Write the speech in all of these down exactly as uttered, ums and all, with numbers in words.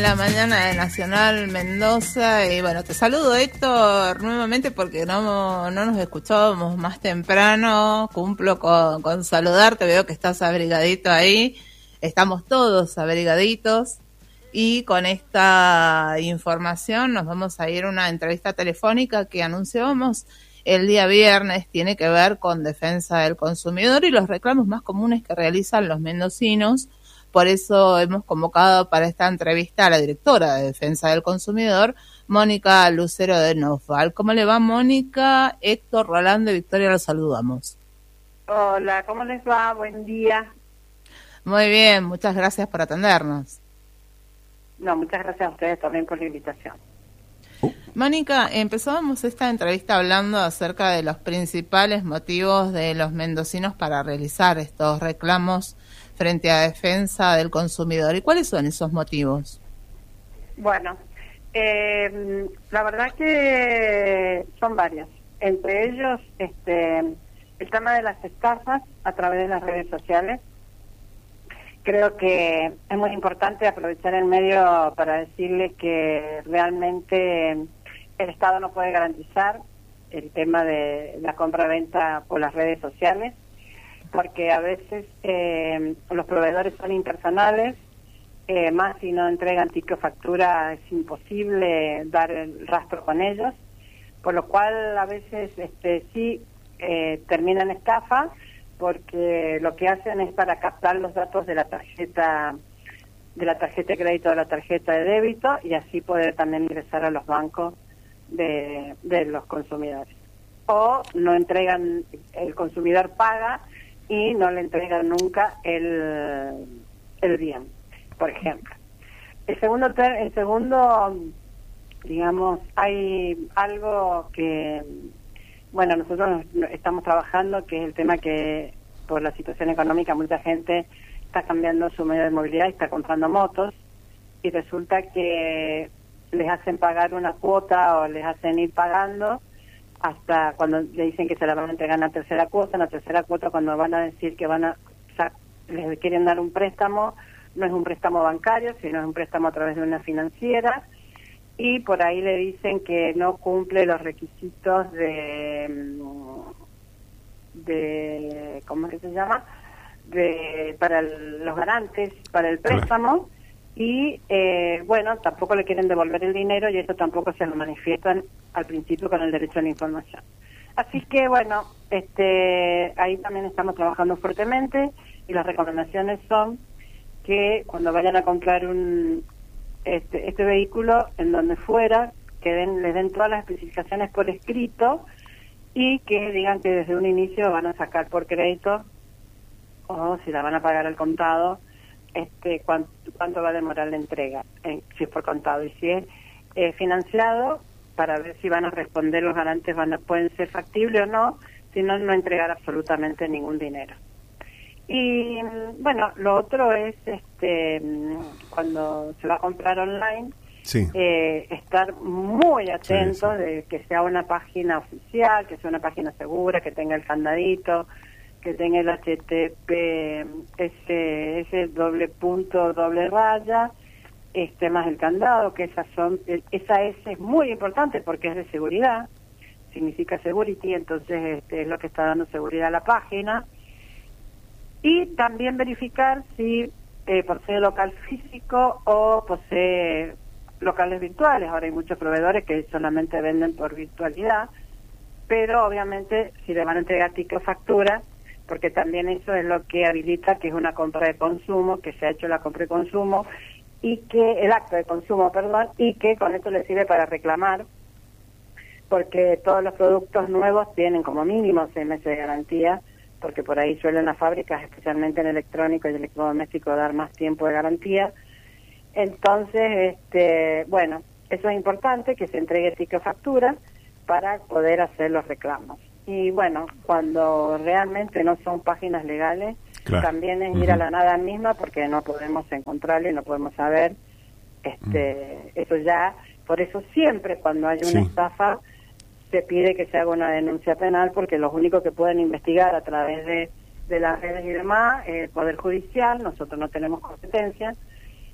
en la mañana de Nacional Mendoza. Y bueno, te saludo, Héctor, nuevamente porque no, no nos escuchábamos más temprano. Cumplo con, con saludarte, veo que estás abrigadito ahí. Estamos todos abrigaditos. Y con esta información nos vamos a ir a una entrevista telefónica que anunciábamos el día viernes. Tiene que ver con defensa del consumidor y los reclamos más comunes que realizan los mendocinos. Por eso hemos convocado para esta entrevista a la directora de Defensa del Consumidor, Mónica Lucero de Nofal. ¿Cómo le va, Mónica? Héctor, Rolando y Victoria, los saludamos. Hola, ¿cómo les va? Buen día. Muy bien, muchas gracias por atendernos. No, muchas gracias a ustedes también por la invitación. Mónica, empezábamos esta entrevista hablando acerca de los principales motivos de los mendocinos para realizar estos reclamos frente a defensa del consumidor. ¿Y cuáles son esos motivos? Bueno, eh, la verdad que son varios. Entre ellos, este, el tema de las estafas a través de las redes sociales. Creo que es muy importante aprovechar el medio para decirle que realmente el Estado no puede garantizar el tema de la compra-venta por las redes sociales, porque a veces eh, los proveedores son impersonales, eh, más si no entregan ticket o factura es imposible dar el rastro con ellos, por lo cual a veces este sí eh, terminan estafa, porque lo que hacen es para captar los datos de la tarjeta de la tarjeta de crédito o de la tarjeta de débito y así poder también ingresar a los bancos de, de los consumidores. O no entregan, el consumidor paga y no le entregan nunca el, el bien, por ejemplo. El segundo, ter, el segundo, digamos, hay algo que, bueno, nosotros estamos trabajando, que es el tema que por la situación económica mucha gente está cambiando su medio de movilidad y está comprando motos y resulta que les hacen pagar una cuota o les hacen ir pagando hasta cuando le dicen que se la van a entregar en la tercera cuota. En la tercera cuota, cuando van a decir que van a, o sea, les quieren dar un préstamo, no es un préstamo bancario, sino es un préstamo a través de una financiera, y por ahí le dicen que no cumple los requisitos de, de ¿cómo es que se llama? de para el, los garantes para el préstamo, y eh, bueno, tampoco le quieren devolver el dinero y eso tampoco se lo manifiestan al principio con el derecho a la información. Así que bueno, este ahí también estamos trabajando fuertemente y las recomendaciones son que cuando vayan a comprar un este, este vehículo, en donde fuera, que den, les den todas las especificaciones por escrito y que digan que desde un inicio van a sacar por crédito o si la van a pagar al contado, este cuánto, cuánto va a demorar la entrega, eh, si es por contado, y si es eh, financiado, para ver si van a responder los garantes, van a, pueden ser factibles o no, si no, no entregar absolutamente ningún dinero. Y bueno, lo otro es este cuando se va a comprar online, sí. eh, estar muy atento, sí, sí. de que sea una página oficial, que sea una página segura, que tenga el candadito, que tenga el H T T P, ese, ese doble punto, doble raya, este más el candado, que esas son, esa S es muy importante porque es de seguridad, significa security, entonces este es lo que está dando seguridad a la página. Y también verificar si eh, posee local físico o posee locales virtuales. Ahora hay muchos proveedores que solamente venden por virtualidad, pero obviamente si le van a entregar ticket o factura, porque también eso es lo que habilita que es una compra de consumo, que se ha hecho la compra de consumo, y que el acto de consumo, perdón, y que con esto le sirve para reclamar, porque todos los productos nuevos tienen como mínimo seis meses de garantía, porque por ahí suelen las fábricas, especialmente en electrónico y electrodoméstico, dar más tiempo de garantía. Entonces, este, bueno, eso es importante, que se entregue ticket o factura para poder hacer los reclamos. Y bueno, cuando realmente no son páginas legales, claro, también es ir uh-huh. a la nada misma, porque no podemos encontrarlo y no podemos saber, este, uh-huh. eso ya, por eso siempre cuando hay una sí. estafa, se pide que se haga una denuncia penal, porque los únicos que pueden investigar a través de, de las redes y demás es el Poder Judicial, nosotros no tenemos competencia,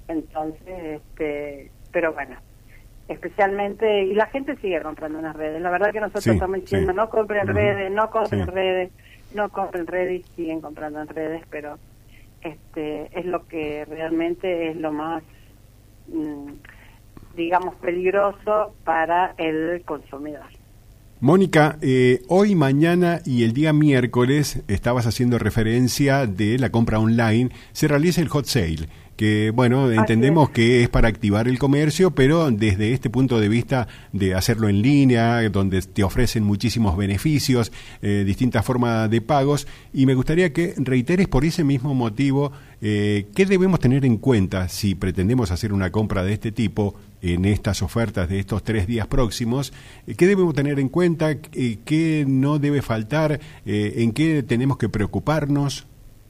Entonces, este, pero bueno, especialmente, y la gente sigue comprando en las redes. La verdad que nosotros sí, estamos diciendo, sí. no compren uh-huh. redes, no compren sí. redes, no compren redes, y siguen comprando en redes, pero este es lo que realmente es lo más, mmm, digamos, peligroso para el consumidor. Mónica, eh, hoy, mañana y el día miércoles estabas haciendo referencia de la compra online. Se realiza el hot sale, que bueno, entendemos es. que es para activar el comercio, pero desde este punto de vista de hacerlo en línea, donde te ofrecen muchísimos beneficios, eh, distintas formas de pagos, y me gustaría que reiteres por ese mismo motivo eh, qué debemos tener en cuenta si pretendemos hacer una compra de este tipo en estas ofertas de estos tres días próximos. ¿Qué debemos tener en cuenta? ¿Qué no debe faltar? ¿En qué tenemos que preocuparnos?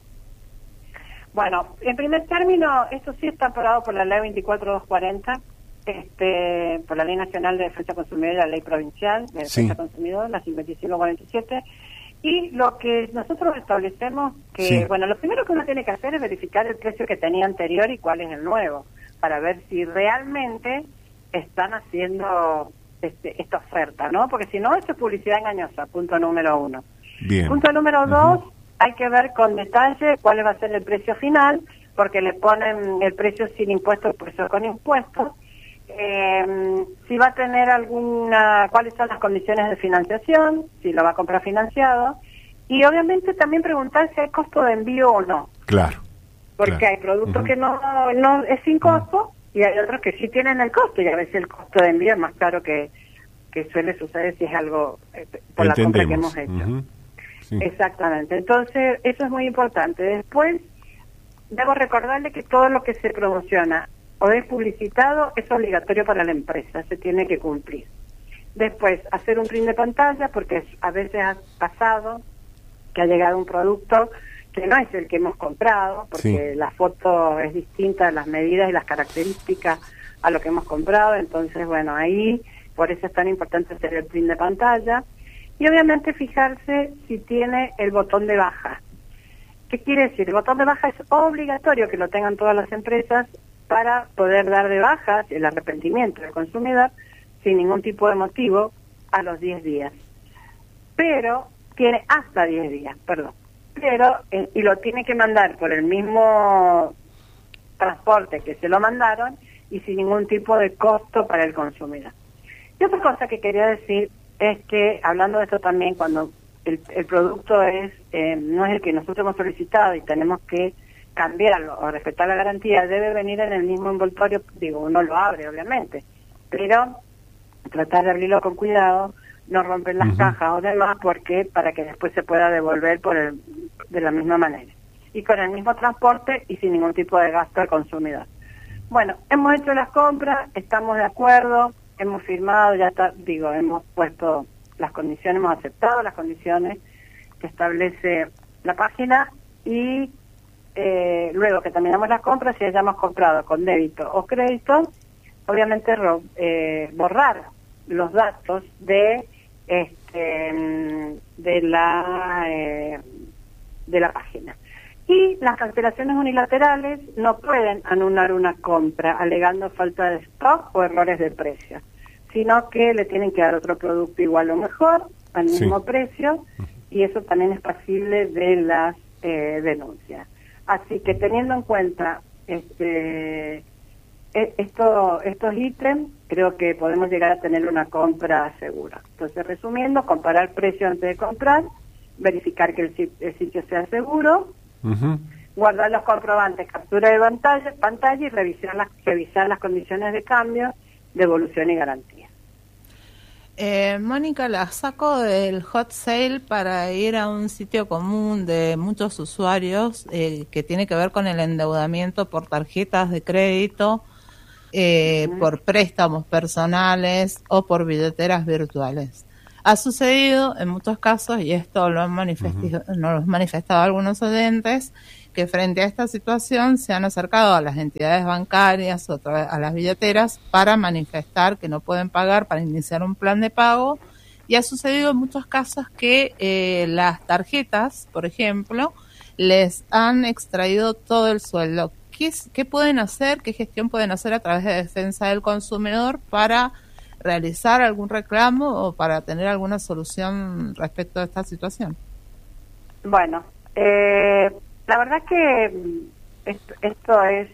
Bueno, en primer término, esto sí está aprobado por la ley veinticuatro mil doscientos cuarenta, este, por la Ley Nacional de Defensa del Consumidor y la Ley Provincial de Defensa del sí. Consumidor, la cincuenta y cinco cuarenta y siete. Y lo que nosotros establecemos, que sí. bueno, lo primero que uno tiene que hacer es verificar el precio que tenía anterior y cuál es el nuevo, para ver si realmente están haciendo este, esta oferta, ¿no? Porque si no, eso es publicidad engañosa, punto número uno. Bien. Punto número dos, uh-huh. hay que ver con detalle cuál va a ser el precio final, porque le ponen el precio sin impuestos, el precio con impuestos, eh, si va a tener alguna, cuáles son las condiciones de financiación, si lo va a comprar financiado, y obviamente también preguntar si hay costo de envío o no. Claro. Porque claro. hay productos uh-huh. que no, no es sin costo uh-huh. y hay otros que sí tienen el costo, y a veces el costo de envío es más caro que, que suele suceder si es algo eh, por Entendemos. la compra que hemos hecho. Uh-huh. Sí. Exactamente. Entonces, eso es muy importante. Después, debo recordarle que todo lo que se promociona o es publicitado es obligatorio para la empresa, se tiene que cumplir. Después, hacer un print de pantalla, porque a veces ha pasado que ha llegado un producto que no es el que hemos comprado, porque sí. la foto es distinta, las medidas y las características a lo que hemos comprado. Entonces, bueno, ahí, por eso es tan importante hacer el print de pantalla. Y obviamente fijarse si tiene el botón de baja. ¿Qué quiere decir? El botón de baja es obligatorio que lo tengan todas las empresas para poder dar de baja el arrepentimiento del consumidor sin ningún tipo de motivo a los diez días. Pero tiene hasta diez días, perdón. Pero, eh, y lo tiene que mandar por el mismo transporte que se lo mandaron y sin ningún tipo de costo para el consumidor. Y otra cosa que quería decir es que, hablando de esto también, cuando el, el producto es eh, no es el que nosotros hemos solicitado y tenemos que cambiarlo o respetar la garantía, debe venir en el mismo envoltorio. Digo, uno lo abre, obviamente, pero tratar de abrirlo con cuidado, no romper las uh-huh. cajas o demás, porque para que después se pueda devolver por el, de la misma manera. Y con el mismo transporte y sin ningún tipo de gasto al consumidor. Bueno, hemos hecho las compras, estamos de acuerdo, hemos firmado, ya está, digo, hemos puesto las condiciones, hemos aceptado las condiciones que establece la página y eh, luego que terminamos las compras, si hayamos comprado con débito o crédito, obviamente ro- eh, borrar los datos de este de la eh, de la página. Y las cancelaciones unilaterales no pueden anular una compra alegando falta de stock o errores de precio, sino que le tienen que dar otro producto igual o mejor, al mismo sí. precio, y eso también es pasible de las eh, denuncias. Así que teniendo en cuenta este esto, estos ítems, creo que podemos llegar a tener una compra segura. Entonces, resumiendo, comparar precio antes de comprar, verificar que el, el sitio sea seguro, uh-huh. guardar los comprobantes, captura de pantalla, pantalla y revisar las, revisar las condiciones de cambio, devolución y garantía. Eh, Mónica, la saco del hot sale para ir a un sitio común de muchos usuarios eh, que tiene que ver con el endeudamiento por tarjetas de crédito, eh, uh-huh. por préstamos personales o por billeteras virtuales. Ha sucedido en muchos casos, y esto lo han manifestado, uh-huh. lo han manifestado algunos oyentes, que frente a esta situación se han acercado a las entidades bancarias o a las billeteras para manifestar que no pueden pagar para iniciar un plan de pago, y ha sucedido en muchos casos que eh, las tarjetas, por ejemplo, les han extraído todo el sueldo, ¿qué, es, ¿qué pueden hacer, qué gestión pueden hacer a través de Defensa del Consumidor para realizar algún reclamo o para tener alguna solución respecto a esta situación? Bueno, eh, la verdad que esto, esto es,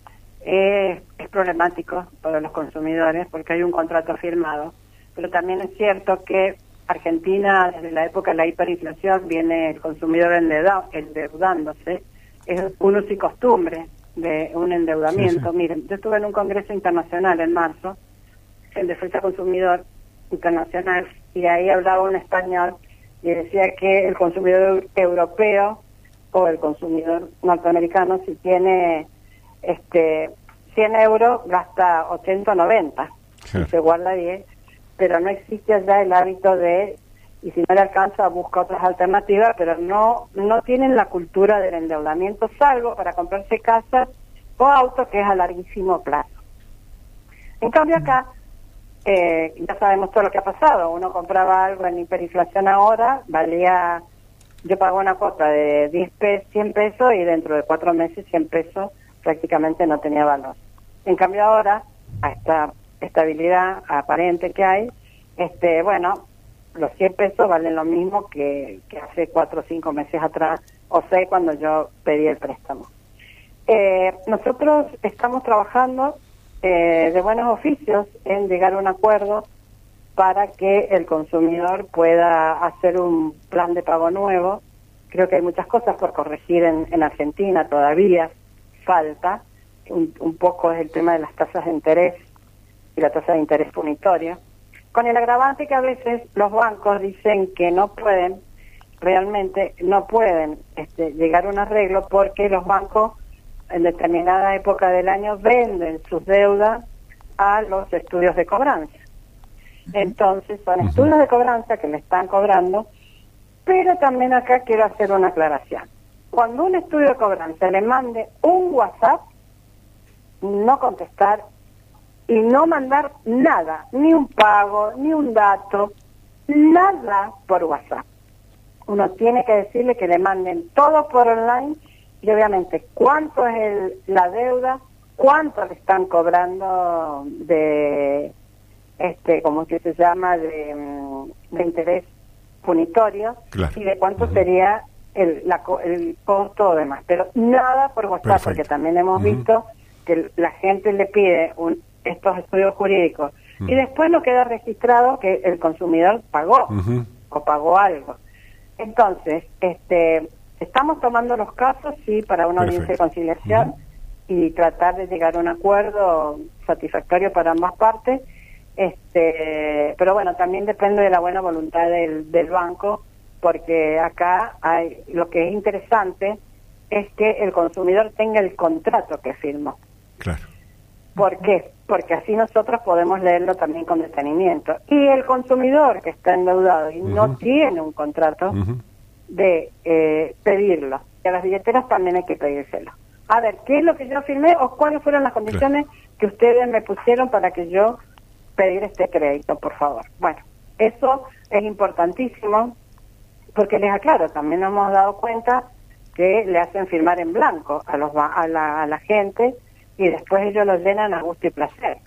eh, es problemático para los consumidores porque hay un contrato firmado, pero también es cierto que Argentina, desde la época de la hiperinflación, viene el consumidor endeuda, endeudándose. Es un uso y costumbre de un endeudamiento. Sí, sí. Miren, yo estuve en un congreso internacional en marzo, en Defensa del Consumidor Internacional, y ahí hablaba un español y decía que el consumidor europeo o el consumidor norteamericano, si tiene este cien euros, gasta ochenta o noventa, sí. Y se guarda diez, pero no existe allá el hábito de, y si no le alcanza, busca otras alternativas, pero no no tienen la cultura del endeudamiento, salvo para comprarse casas o autos, que es a larguísimo plazo. En cambio acá, eh, ya sabemos todo lo que ha pasado. Uno compraba algo en hiperinflación ahora, valía, yo pagaba una cuota de diez pesos, cien pesos, y dentro de cuatro meses cien pesos prácticamente no tenía valor. En cambio ahora, a esta estabilidad aparente que hay, este bueno, los cien pesos valen lo mismo que, que hace cuatro o cinco meses atrás, o seis cuando yo pedí el préstamo. Eh, nosotros estamos trabajando eh, de buenos oficios en llegar a un acuerdo para que el consumidor pueda hacer un plan de pago nuevo. Creo que hay muchas cosas por corregir en, en Argentina, todavía falta. Un, un poco es el tema de las tasas de interés y la tasa de interés punitoria, con el agravante que a veces los bancos dicen que no pueden, realmente no pueden este, llegar a un arreglo porque los bancos en determinada época del año venden sus deudas a los estudios de cobranza. Entonces son estudios de cobranza que le están cobrando, pero también acá quiero hacer una aclaración. Cuando un estudio de cobranza le mande un WhatsApp, no contestar y no mandar nada, ni un pago, ni un dato, nada por WhatsApp. Uno tiene que decirle que le manden todo por online y obviamente cuánto es el, la deuda, cuánto le están cobrando de, este, como que se llama, de, de interés punitorio, claro. Y de cuánto uh-huh. sería el, la, el costo o demás. Pero nada por WhatsApp. Perfecto. Porque también hemos uh-huh. visto que la gente le pide un, estos estudios jurídicos uh-huh. y después no queda registrado que el consumidor pagó uh-huh. o pagó algo. Entonces, este estamos tomando los casos, sí, para una Perfecto. Audiencia de conciliación uh-huh. y tratar de llegar a un acuerdo satisfactorio para ambas partes. Este, pero bueno, también depende de la buena voluntad del, del banco, porque acá hay, lo que es interesante es que el consumidor tenga el contrato que firmó. Claro. ¿Por qué? Porque así nosotros podemos leerlo también con detenimiento. Y el consumidor que está endeudado y uh-huh. no tiene un contrato, uh-huh. de eh, pedirlo. Y a las billeteras también hay que pedírselo. A ver, ¿qué es lo que yo firmé o cuáles fueron las condiciones claro. que ustedes me pusieron para que yo pedir este crédito, por favor? Bueno, eso es importantísimo porque les aclaro, también nos hemos dado cuenta que le hacen firmar en blanco a los a la, a la gente y después ellos lo llenan a gusto y placer.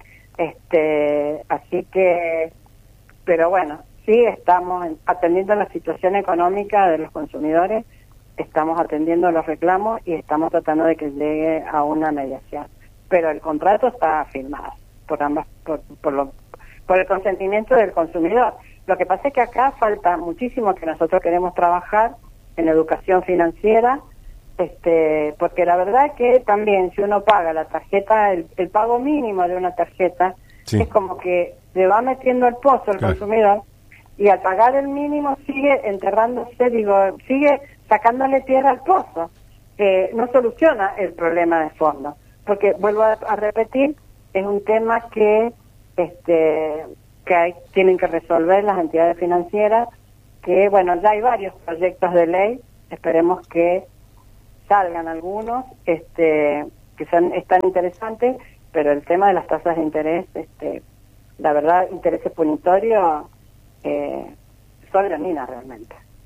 Este, así que, pero bueno, sí estamos atendiendo la situación económica de los consumidores, estamos atendiendo los reclamos y estamos tratando de que llegue a una mediación. Pero el contrato está firmado por ambas, por, por, lo, por el consentimiento del consumidor. Lo que pasa es que acá falta muchísimo que nosotros queremos trabajar en educación financiera, este, porque la verdad es que también si uno paga la tarjeta, el, el pago mínimo de una tarjeta, sí. es como que le va metiendo el pozo al claro. consumidor, y al pagar el mínimo sigue enterrándose, digo, sigue sacándole tierra al pozo, que no soluciona el problema de fondo, porque vuelvo a, a repetir, es un tema que este que hay, tienen que resolver las entidades financieras, que bueno, ya hay varios proyectos de ley, esperemos que salgan algunos este que son están interesantes, pero el tema de las tasas de interés, este la verdad, intereses punitorios, eh, son leoninas realmente.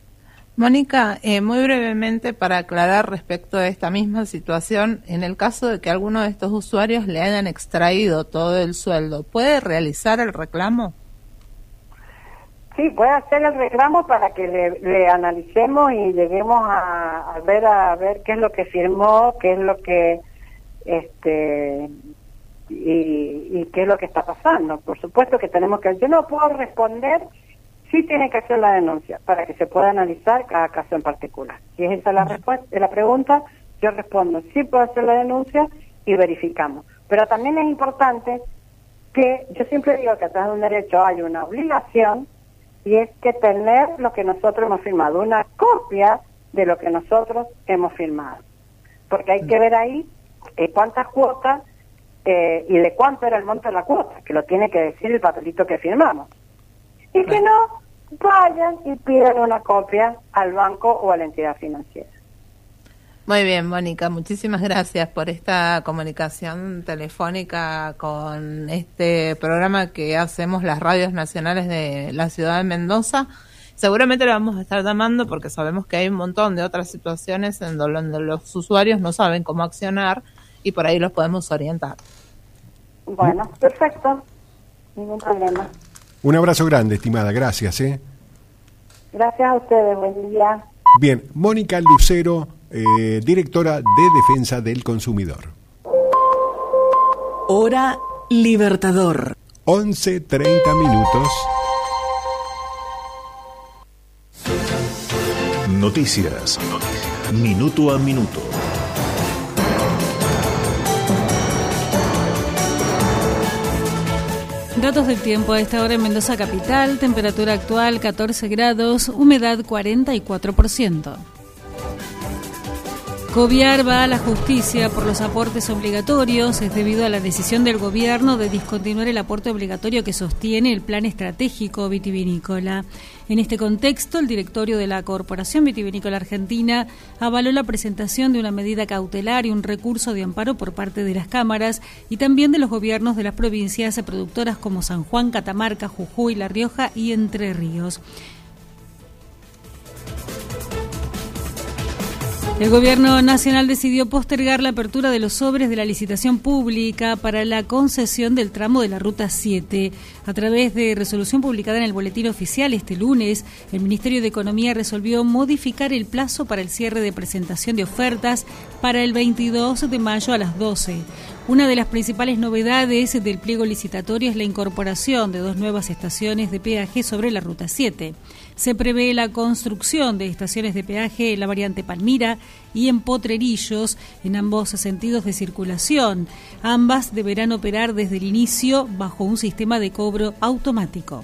Mónica, eh, muy brevemente para aclarar respecto a esta misma situación, en el caso de que alguno de estos usuarios le hayan extraído todo el sueldo, ¿puede realizar el reclamo? Sí, puede hacer el reclamo para que le, le analicemos y lleguemos a, a ver a ver qué es lo que firmó, qué es lo que este y, y qué es lo que está pasando. Por supuesto que tenemos que, yo no puedo responder. Sí tiene que hacer la denuncia para que se pueda analizar cada caso en particular. Si es esa la respuesta, la pregunta, yo respondo, sí puedo hacer la denuncia y verificamos. Pero también es importante que, yo siempre digo que atrás de un derecho hay una obligación, y es que tener lo que nosotros hemos firmado, una copia de lo que nosotros hemos firmado. Porque hay que ver ahí eh, cuántas cuotas eh, y de cuánto era el monto de la cuota, que lo tiene que decir el papelito que firmamos. Y que no, vayan y pidan una copia al banco o a la entidad financiera. Muy bien, Mónica, muchísimas gracias por esta comunicación telefónica con este programa que hacemos las radios nacionales de la ciudad de Mendoza. Seguramente le vamos a estar llamando porque sabemos que hay un montón de otras situaciones en donde los usuarios no saben cómo accionar y por ahí los podemos orientar. Bueno, perfecto, ningún problema. Un abrazo grande, estimada, gracias. ¿eh? Gracias a ustedes, buen día. Bien, Mónica Lucero, eh, directora de Defensa del Consumidor. Hora Libertador. once treinta minutos. Noticias. Minuto a minuto. Datos del tiempo a esta hora en Mendoza capital, temperatura actual catorce grados, humedad cuarenta y cuatro por ciento. Coviar va a la justicia por los aportes obligatorios. Es debido a la decisión del gobierno de discontinuar el aporte obligatorio que sostiene el plan estratégico vitivinícola. En este contexto, el directorio de la Corporación Vitivinícola Argentina avaló la presentación de una medida cautelar y un recurso de amparo por parte de las cámaras y también de los gobiernos de las provincias productoras como San Juan, Catamarca, Jujuy, La Rioja y Entre Ríos. El Gobierno Nacional decidió postergar la apertura de los sobres de la licitación pública para la concesión del tramo de la Ruta siete. A través de resolución publicada en el Boletín Oficial este lunes, el Ministerio de Economía resolvió modificar el plazo para el cierre de presentación de ofertas para el veintidós de mayo a las doce. Una de las principales novedades del pliego licitatorio es la incorporación de dos nuevas estaciones de peaje sobre la Ruta siete. Se prevé la construcción de estaciones de peaje en la variante Palmira y en Potrerillos, en ambos sentidos de circulación. Ambas deberán operar desde el inicio bajo un sistema de cobro automático.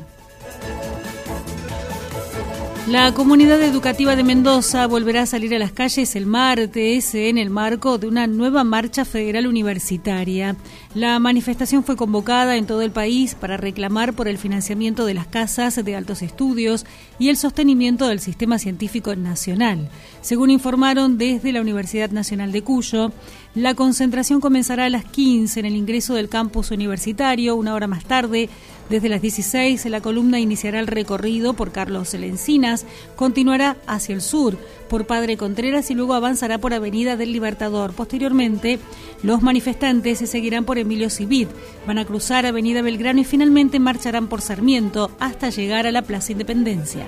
La comunidad educativa de Mendoza volverá a salir a las calles el martes en el marco de una nueva marcha federal universitaria. La manifestación fue convocada en todo el país para reclamar por el financiamiento de las casas de altos estudios y el sostenimiento del sistema científico nacional. Según informaron desde la Universidad Nacional de Cuyo, la concentración comenzará a las quince en el ingreso del campus universitario. Una hora más tarde, desde las dieciséis, la columna iniciará el recorrido por Carlos Lencinas, continuará hacia el sur por Padre Contreras y luego avanzará por Avenida del Libertador. Posteriormente, los manifestantes se seguirán por Emilio Civit, van a cruzar Avenida Belgrano y finalmente marcharán por Sarmiento hasta llegar a la Plaza Independencia.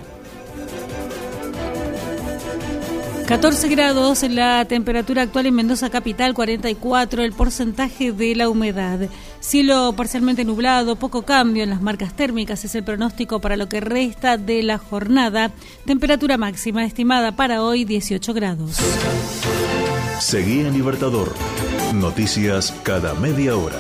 catorce grados, la temperatura actual en Mendoza capital, cuarenta y cuatro, el porcentaje de la humedad. Cielo parcialmente nublado, poco cambio en las marcas térmicas, es el pronóstico para lo que resta de la jornada. Temperatura máxima estimada para hoy, dieciocho grados. Seguí en Libertador. Noticias cada media hora.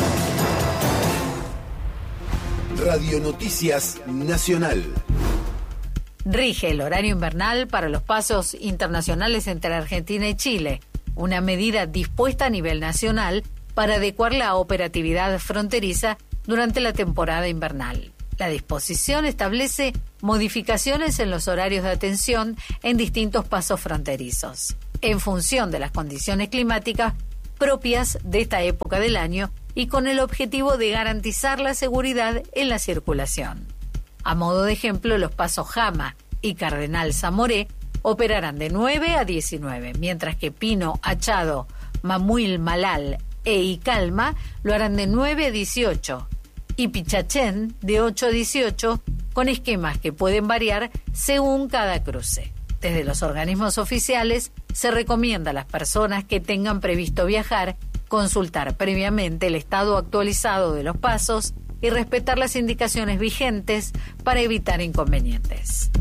Radio Noticias Nacional. Rige el horario invernal para los pasos internacionales entre Argentina y Chile, una medida dispuesta a nivel nacional para adecuar la operatividad fronteriza durante la temporada invernal. La disposición establece modificaciones en los horarios de atención en distintos pasos fronterizos, en función de las condiciones climáticas propias de esta época del año y con el objetivo de garantizar la seguridad en la circulación. A modo de ejemplo, los pasos Jama y Cardenal Zamoré operarán de nueve a diecinueve, mientras que Pino, Achado, Mamuil, Malal e Icalma lo harán de nueve a dieciocho y Pichachén de ocho a dieciocho, con esquemas que pueden variar según cada cruce. Desde los organismos oficiales se recomienda a las personas que tengan previsto viajar consultar previamente el estado actualizado de los pasos y respetar las indicaciones vigentes para evitar inconvenientes.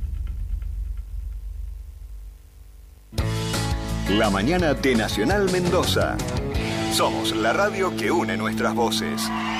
La mañana de Nacional Mendoza. Somos la radio que une nuestras voces.